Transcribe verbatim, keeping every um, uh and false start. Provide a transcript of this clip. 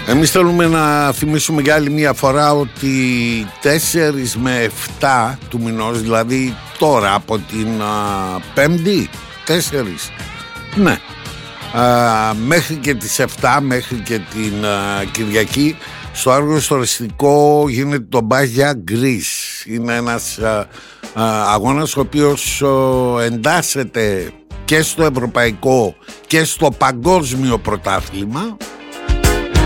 Εμείς θέλουμε να θυμίσουμε για άλλη μια φορά ότι τέσσερις με επτά του μηνός, δηλαδή τώρα από την α, Πέμπτη, τέσσερις, ναι, α, μέχρι και τις επτά, μέχρι και την α, Κυριακή, στο Άργος στο Ρεστικό γίνεται το Μπάγια Greece. Είναι ένας α, α, αγώνας ο οποίος α, εντάσσεται και στο ευρωπαϊκό και στο παγκόσμιο πρωτάθλημα.